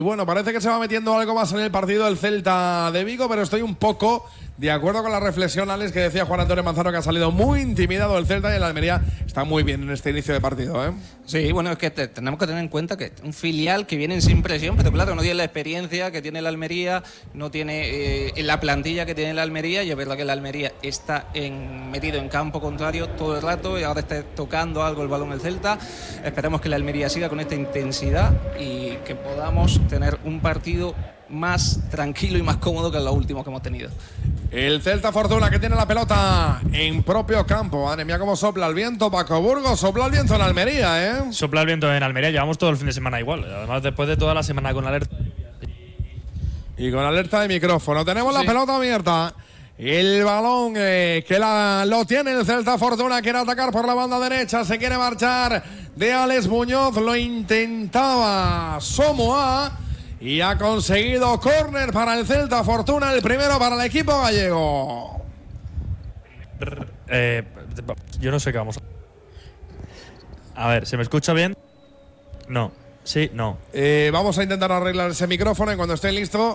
Bueno, parece que se va metiendo algo más en el partido el Celta de Vigo, pero estoy un poco de acuerdo con la reflexión, Alex, que decía Juan Antonio Manzano, que ha salido muy intimidado el Celta y el Almería está muy bien en este inicio de partido, ¿eh? Sí, bueno, es que tenemos que tener en cuenta que un filial que viene sin presión, pero claro, no tiene la experiencia que tiene el Almería, no tiene la plantilla que tiene el Almería, y es verdad que el Almería está metido en campo contrario todo el rato y ahora está tocando algo el balón el Celta. Esperemos que el Almería siga con esta intensidad y que podamos tener un partido más tranquilo y más cómodo que los últimos que hemos tenido. El Celta Fortuna, que tiene la pelota en propio campo. Madre mía, cómo sopla el viento. Paco Burgos, sopla el viento en Almería, ¿eh? Sopla el viento en Almería. Llevamos todo el fin de semana igual. Además, después de toda la semana con alerta. Y con alerta de micrófono. Tenemos la pelota abierta. El balón lo tiene el Celta Fortuna. Quiere atacar por la banda derecha. Se quiere marchar de Alex Muñoz. Lo intentaba Somoa. Y ha conseguido córner para el Celta Fortuna, el primero para el equipo gallego. Yo no sé qué vamos a ver, ¿se me escucha bien? No. Sí, no. Vamos a intentar arreglar ese micrófono y cuando esté listo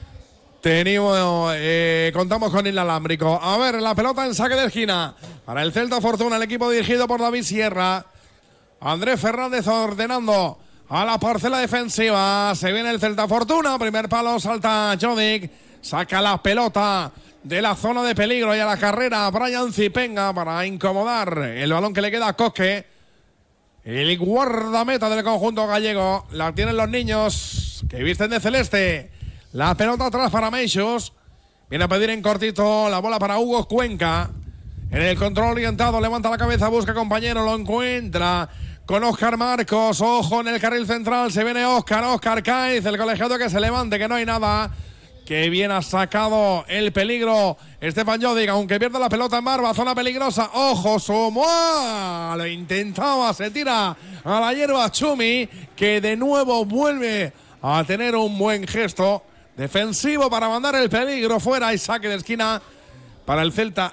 contamos con el inalámbrico. A ver, la pelota en saque de esquina para el Celta Fortuna, el equipo dirigido por David Sierra. Andrés Fernández ordenando a la parcela defensiva. Se viene el Celta Fortuna. Primer palo, salta Jodic. Saca la pelota de la zona de peligro y a la carrera Brian Zipenga para incomodar el balón que le queda a Coque. El guardameta del conjunto gallego. La tienen los niños que visten de celeste. La pelota atrás para Meixos. Viene a pedir en cortito la bola para Hugo Cuenca. En el control orientado, levanta la cabeza, busca compañero, lo encuentra con Óscar Marcos. Ojo en el carril central, se viene Óscar Cáiz, el colegiado que se levante, que no hay nada. Que bien ha sacado el peligro Stefan Jodic, aunque pierde la pelota en Barba, zona peligrosa. Ojo, Somoa, lo intentaba, se tira a la hierba Chumi, que de nuevo vuelve a tener un buen gesto defensivo para mandar el peligro fuera y saque de esquina para el Celta.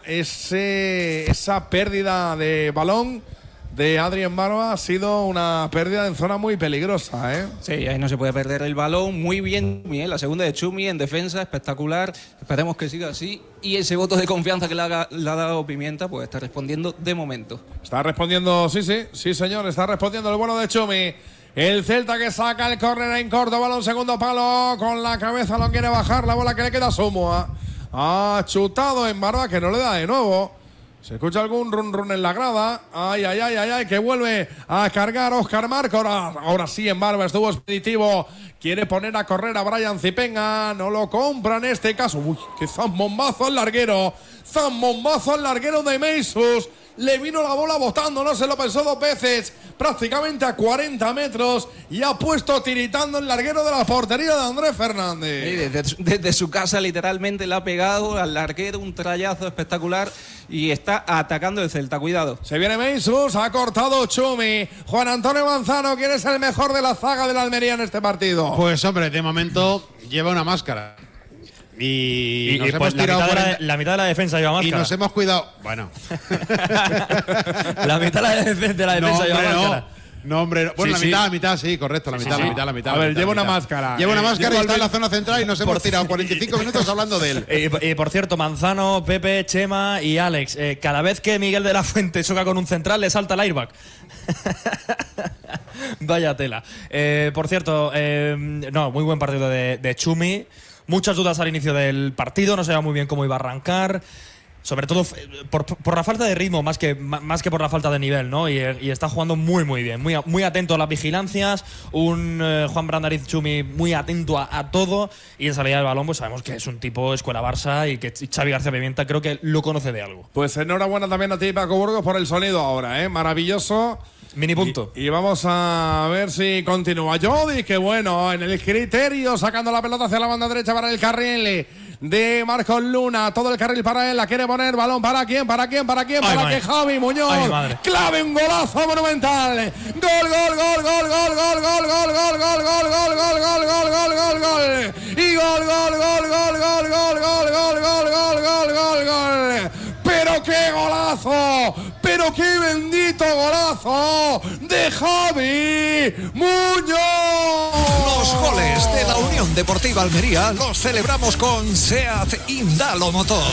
Esa pérdida de balón de Adrián Barba ha sido una pérdida en zona muy peligrosa, ¿eh? Sí, ahí no se puede perder el balón. Muy bien, la segunda de Chumi en defensa, espectacular. Esperemos que siga así. Y ese voto de confianza que le ha dado Pimienta, pues está respondiendo de momento. Está respondiendo, sí señor, está respondiendo el bueno de Chumi. El Celta que saca el córner en corto, balón segundo palo, con la cabeza lo quiere bajar, la bola que le queda a Somoa. Ha chutado en Barba, que no le da de nuevo. Se escucha algún run en la grada. Ay, que vuelve a cargar Óscar Marcos. Ahora sí en Barba estuvo expeditivo. Quiere poner a correr a Brian Zipenga. No lo compra en este caso. Uy, qué zambombazo al larguero. Zambombazo al larguero de Meixos. Le vino la bola botando, no se lo pensó dos veces, prácticamente a 40 metros, y ha puesto tiritando el larguero de la portería de Andrés Fernández. Sí, desde su casa literalmente le ha pegado al larguero un trayazo espectacular y está atacando el Celta, cuidado. Se viene Meixos, ha cortado Chumi. Juan Antonio Manzano, ¿quién es el mejor de la zaga de la Almería en este partido? Pues hombre, de momento lleva una máscara. Y nos pues hemos tirado la mitad de la defensa lleva máscara. Y nos hemos cuidado. Bueno. La mitad de la defensa lleva máscara. No, hombre. Bueno, Sí, la mitad, sí, correcto. La mitad. A ver, lleva una máscara. Lleva una máscara y está en la zona central y nos hemos tirado 45 minutos hablando de él. Y por cierto, Manzano, Pepe, Chema y Alex, cada vez que Miguel de la Fuente choca con un central, le salta el airbag. Vaya tela. Por cierto, muy buen partido de Chumi. Muchas dudas al inicio del partido, no sabía muy bien cómo iba a arrancar. Sobre todo por la falta de ritmo, más que por la falta de nivel, ¿no? Y está jugando muy bien, muy atento a las vigilancias. Un Juan Brandariz Chumi muy atento a todo. Y en salida del balón, pues sabemos que es un tipo escuela Barça y que Xavi García Pimienta creo que lo conoce de algo. Pues enhorabuena también a ti, Paco Burgos, por el sonido ahora, ¿eh? Maravilloso. Mini punto. Y vamos a ver si continúa Jodic, que bueno, en el criterio, sacando la pelota hacia la banda derecha para el carril de Marcos Luna. Todo el carril para él, la quiere poner. Balón para quién, para que Javi Muñoz clave un golazo monumental. Gol. Y gol. Pero qué golazo, pero qué bendito golazo de Javi Muñoz. Los goles de la Unión Deportiva Almería lo celebramos con SEAT Indalo Motor.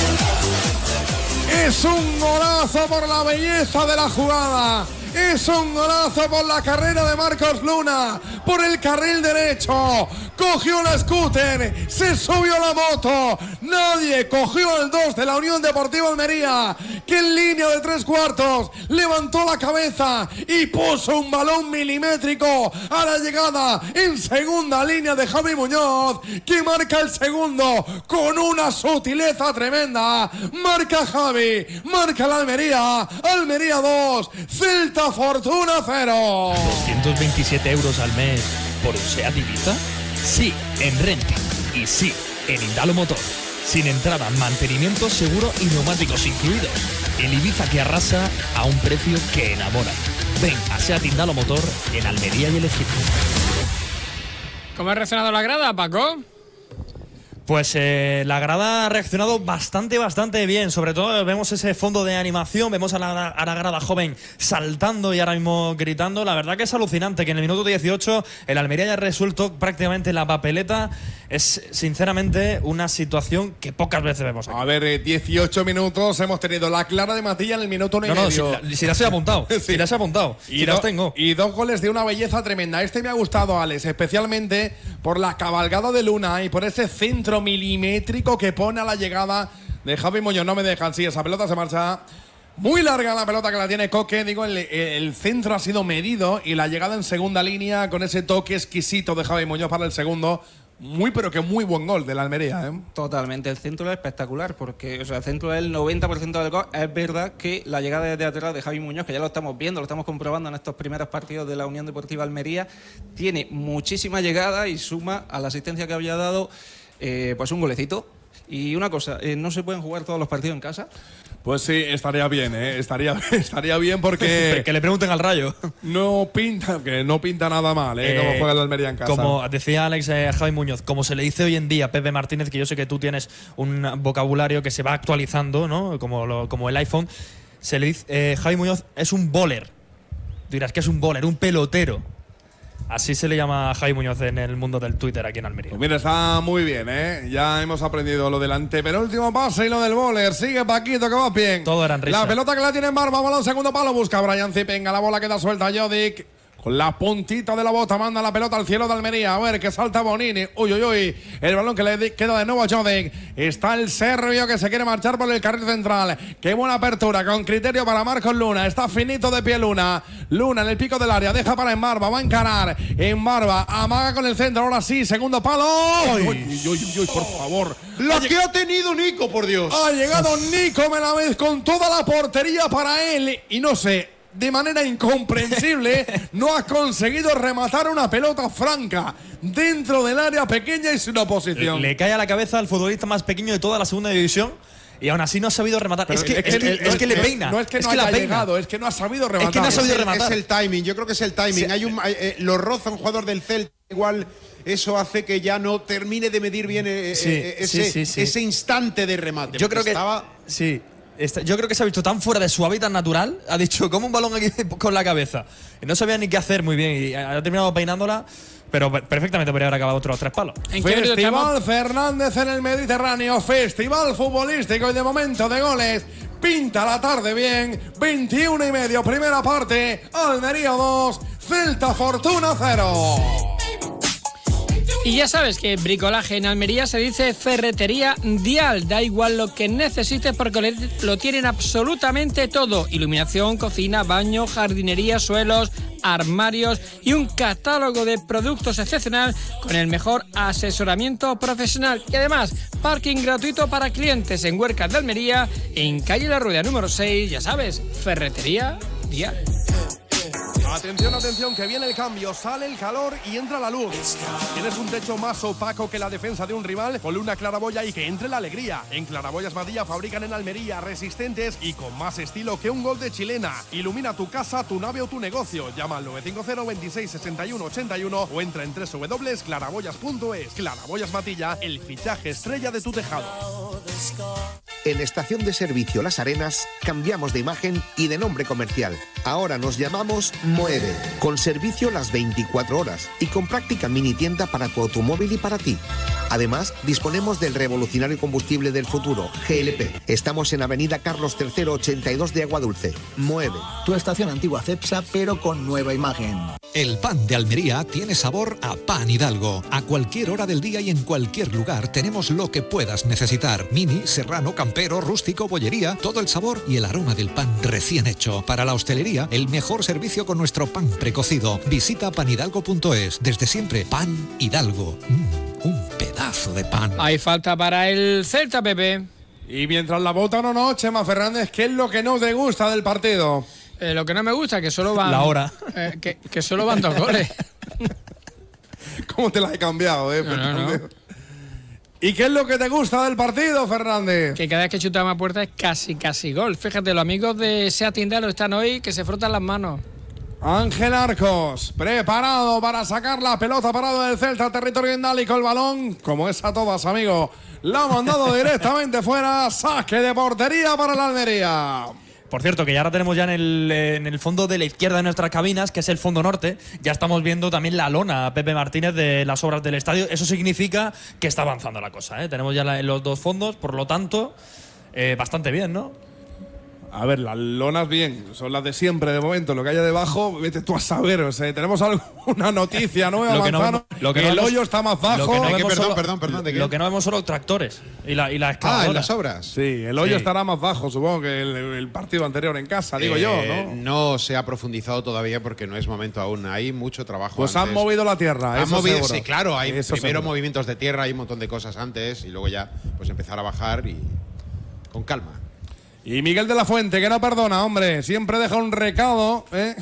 Es un golazo por la belleza de la jugada. Es un golazo por la carrera de Marcos Luna, por el carril derecho. Cogió la scooter, se subió a la moto. Nadie cogió el 2 de la Unión Deportiva Almería, que en línea de 3/4 levantó la cabeza y puso un balón milimétrico a la llegada en segunda línea de Javi Muñoz, que marca el segundo con una sutileza tremenda. Marca Javi, marca la Almería. Almería 2, Celta Fortuna 0. 227 euros al mes por un SEAT Ibiza. Sí, en Renting. Y sí, en Indalo Motor. Sin entrada, mantenimiento seguro y neumáticos incluidos. El Ibiza que arrasa a un precio que enamora. Ven a SEAT Indalo Motor en Almería y El Ejido. ¿Cómo ha reaccionado la grada, Paco? Pues la grada ha reaccionado bastante bien. Sobre todo vemos ese fondo de animación, vemos a la grada joven saltando y ahora mismo gritando. La verdad que es alucinante que en el minuto 18 el Almería haya resuelto prácticamente la papeleta. Es sinceramente una situación que pocas veces vemos aquí. A ver, 18 minutos hemos tenido la clara de Matilla en el minuto 1 y medio. Si las he apuntado. Sí. Si las he apuntado. Y si las tengo. Y 2 goles de una belleza tremenda. Este me ha gustado, Alex, especialmente por la cabalgada de Luna y por ese centro milimétrico que pone a la llegada de Javi Muñoz. No me dejan, sí, esa pelota se marcha muy larga, la pelota que la tiene Coque. Digo, el centro ha sido medido y la llegada en segunda línea con ese toque exquisito de Javi Muñoz para el segundo. Muy, pero que muy buen gol de la Almería, ¿eh? Totalmente, el centro es espectacular porque, o sea, el centro es el 90% del gol. Es verdad que la llegada desde atrás de Javi Muñoz, que ya lo estamos viendo, lo estamos comprobando en estos primeros partidos de la Unión Deportiva Almería, tiene muchísima llegada y suma a la asistencia que había dado pues un golecito. Y una cosa, ¿no se pueden jugar todos los partidos en casa? Pues sí, estaría bien, ¿eh? Estaría bien porque que le pregunten al Rayo. no pinta nada mal, como juega el Almería en casa. Como decía Alex, Javi Muñoz, como se le dice hoy en día Pepe Martínez, que yo sé que tú tienes un vocabulario que se va actualizando, ¿no? Como el iPhone, se le dice Javi Muñoz es un bowler. Dirás que es un bowler, un pelotero. Así se le llama a Javi Muñoz en el mundo del Twitter aquí en Almería. Pues mira, está muy bien, ¿eh? Ya hemos aprendido lo del antepenúltimo pase y lo del bowler. Sigue Paquito, que va bien. Todo eran risas. La pelota que la tiene en Barba, balón segundo palo, busca Brian Zipenga, la bola queda suelta a Jodic. Con la puntita de la bota manda la pelota al cielo de Almería. A ver, que salta Bonini. Uy. El balón que le queda de nuevo a Jodic. Está el serbio que se quiere marchar por el carril central. Qué buena apertura, con criterio para Marcos Luna. Está finito de pie Luna. Luna en el pico del área. Deja para Embarba. Va a encarar. Embarba. Amaga con el centro. Ahora sí, segundo palo. Uy, por favor. Lo que ha tenido Nico, por Dios. Ha llegado Nico Melavez con toda la portería para él. Y no sé, de manera incomprensible, no ha conseguido rematar una pelota franca dentro del área pequeña y sin oposición. Le cae a la cabeza al futbolista más pequeño de toda la segunda división y aún así no ha sabido rematar. Pero es que le peina. No es que no haya llegado, es que no ha sabido rematar. Es que no ha sabido rematar. Es el timing, yo creo que es el timing. Sí. Lo roza un jugador del Celta, igual eso hace que ya no termine de medir bien ese instante de remate. Yo creo que yo creo que se ha visto tan fuera de su hábitat natural. Ha dicho, como un balón aquí con la cabeza. Y no sabía ni qué hacer muy bien. Y ha terminado peinándola, pero perfectamente podría haber acabado otros 3 palos. Festival Fernández en el Mediterráneo. Festival futbolístico y de momento de goles. Pinta la tarde bien. 21 y medio, primera parte. Almería 2, Celta Fortuna 0. Y ya sabes que bricolaje en Almería se dice ferretería Dial. Da igual lo que necesites porque lo tienen absolutamente todo. Iluminación, cocina, baño, jardinería, suelos, armarios y un catálogo de productos excepcional con el mejor asesoramiento profesional. Y además, parking gratuito para clientes en Huercas de Almería, en calle La Rueda número 6. Ya sabes, ferretería Dial. Atención, que viene el cambio, sale el calor y entra la luz. ¿Tienes un techo más opaco que la defensa de un rival? Ponle una claraboya y que entre la alegría. En Claraboyas Matilla fabrican en Almería, resistentes y con más estilo que un gol de chilena. Ilumina tu casa, tu nave o tu negocio. Llama al 950 26 61 81 o entra en www.claraboyas.es. Claraboyas Matilla, el fichaje estrella de tu tejado. En Estación de Servicio Las Arenas cambiamos de imagen y de nombre comercial. Ahora nos llamamos Moeve, con servicio las 24 horas y con práctica mini tienda para tu automóvil y para ti. Además, disponemos del revolucionario combustible del futuro, GLP. Estamos en Avenida Carlos III 82 de Aguadulce. Mueve. Tu estación antigua Cepsa, pero con nueva imagen. El pan de Almería tiene sabor a Pan Hidalgo. A cualquier hora del día y en cualquier lugar tenemos lo que puedas necesitar. Mini, serrano, campero, rústico, bollería, todo el sabor y el aroma del pan recién hecho. Para la hostelería, el mejor servicio con nuestro pan precocido. Visita panhidalgo.es. Desde siempre, Pan Hidalgo. Un pedazo de pan. Hay falta para el Celta, Pepe. Y mientras la votan o no, Chema Fernández, ¿qué es lo que no te gusta del partido? Lo que no me gusta es que solo van... La hora. Que solo van 2 goles. ¿Cómo te la he cambiado, No. ¿Y qué es lo que te gusta del partido, Fernández? Que cada vez que chutamos a puerta es casi gol. Fíjate, los amigos de Seat Indalo están hoy que se frotan las manos. Ángel Arcos, preparado para sacar la pelota parado del Celta, territorio indálico, el balón, como es a todas, amigo. La ha mandado directamente fuera, saque de portería para la Almería. Por cierto, que ya ahora tenemos ya en el fondo de la izquierda de nuestras cabinas, que es el fondo norte, ya estamos viendo también la lona Pepe Martínez de las obras del estadio. Eso significa que está avanzando la cosa, ¿eh? Tenemos ya los 2 fondos, por lo tanto, bastante bien, ¿no? A ver, las lonas bien, son las de siempre de momento. Lo que haya debajo, vete tú a saber. O sea, tenemos alguna noticia nueva, Manzano. El hoyo está más bajo. Perdón. Lo que no vemos son los tractores y la excavadora. En las obras. Sí, el hoyo estará más bajo, supongo, que el partido anterior en casa, digo yo, ¿no? No se ha profundizado todavía porque no es momento aún. Hay mucho trabajo. Pues antes. han movido la tierra. Sí, claro. Hay eso primero seguro. movimientos de tierra, hay un montón de cosas antes y luego ya pues empezar a bajar y con calma. Y Miguel de la Fuente, que no perdona, hombre. Siempre deja un recado, ¿eh?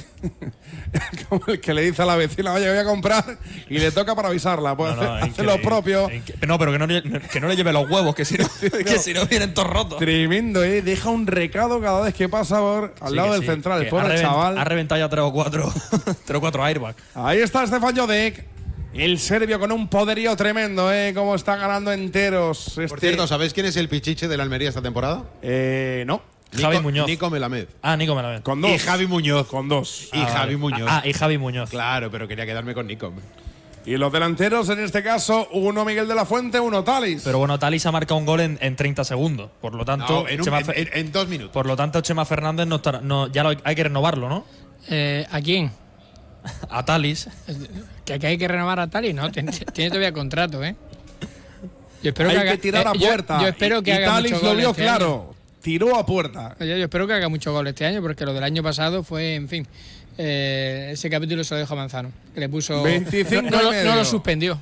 Como el que le dice a la vecina, oye, voy a comprar, y le toca para avisarla. Pues hace lo propio. No, pero que no le lleve los huevos, que si no vienen todos rotos. Tremendo, ¿eh? Deja un recado cada vez que pasa al lado del central. El pobre chaval. Ha reventado ya 3 o 4 airbags. Ahí está Stefan Jodek. El serbio con un poderío tremendo, ¿eh? Cómo está ganando enteros. Por cierto, ¿sabéis quién es el pichiche de la Almería esta temporada? No. Javi Muñoz. Nico Melamed. Nico Melamed. Con 2. Y Javi Muñoz. Con 2. Y Javi Muñoz. Y Javi Muñoz. Claro, pero quería quedarme con Nico. Y los delanteros, en este caso, uno Miguel de la Fuente, uno Talis. Pero bueno, Talis ha marcado un gol en 30 segundos. Por lo tanto, en 2 minutos. Por lo tanto, Chema Fernández hay que renovarlo, ¿no? ¿A quién? A Talis. Que hay que renovar a Talis, ¿no? Tiene todavía contrato, ¿eh? Yo espero hay que tirar a puerta. Yo espero que y haga Talis mucho lo gol vio este claro. año. Tiró a puerta. Yo espero que haga mucho gol este año, porque lo del año pasado fue, en fin. Ese capítulo se lo dejó a Manzano, que le puso 25 no lo suspendió.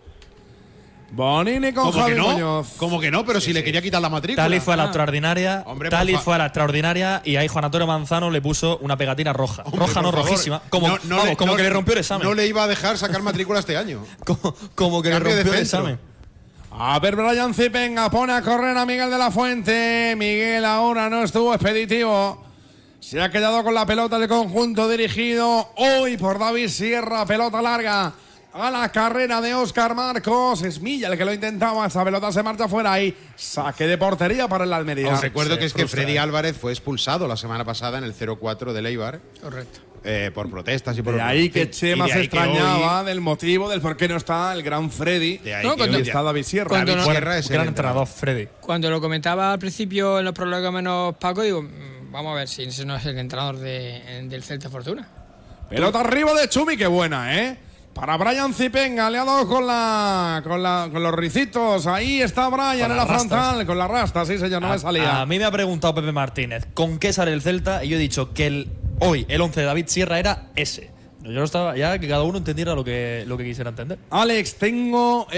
Bonini con Javi Muñoz. ¿Cómo que no? Pero si le quería quitar la matrícula. Talis fue a la extraordinaria. Hombre, fue a la extraordinaria y ahí Juan Antonio Manzano le puso una pegatina roja. Hombre, roja, no rojísima. Como que le rompió el examen. No le iba a dejar sacar matrícula este año. como que Cambio le rompió de el centro. examen. A ver, Brian Zipenga pone a correr a Miguel de la Fuente. Miguel ahora no estuvo expeditivo. Se ha quedado con la pelota del conjunto dirigido hoy por David Sierra. Pelota larga a la carrera de Óscar Marcos. Es Milla el que lo intentaba. Esa pelota se marcha fuera y saque de portería para el Almería. Os recuerdo que Freddy Álvarez fue expulsado la semana pasada en el 0-4 de Eibar. Correcto. Por protestas y por… De ahí que Chema se extrañaba del motivo del por qué no está el gran Freddy. De ahí No, que cuando- hoy está David Sierra. cuando David no- Sierra es Gran el entrenador, Freddy. Cuando lo comentaba al principio en los prólogos menos Paco, digo, vamos a ver si ese no es el entrenador del Celta Fortuna. Pelota arriba de Chumi, qué buena, ¿eh? Para Brian Zipenga, le ha dado con los ricitos. Ahí está Brian Con en la las rastas. frontal, con la rasta, sí señor, no me salía. A mí me ha preguntado Pepe Martínez ¿con qué sale el Celta? Y yo he dicho que hoy el 11 de David Sierra era ese. Yo no estaba ya que cada uno entendiera lo que quisiera entender. Alex, tengo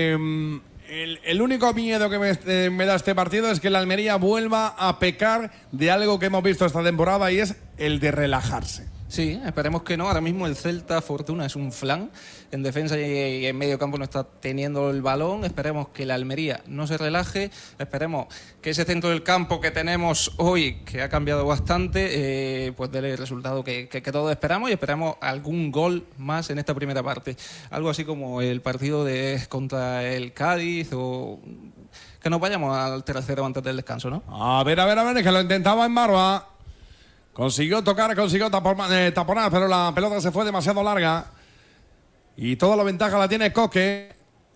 el único miedo que me da este partido es que la Almería vuelva a pecar de algo que hemos visto esta temporada y es el de relajarse. Sí, esperemos que no. Ahora mismo el Celta Fortuna es un flan. En defensa y en medio campo no está teniendo el balón. Esperemos que la Almería no se relaje. Esperemos que ese centro del campo que tenemos hoy, que ha cambiado bastante, pues dé el resultado que todos esperamos, y esperamos algún gol más en esta primera parte. Algo así como el partido contra el Cádiz o… que nos vayamos al tercero antes del descanso, ¿no? A ver, es que lo intentaba en Barba. Consiguió tocar, consiguió taponar, pero la pelota se fue demasiado larga. Y toda la ventaja la tiene Coque.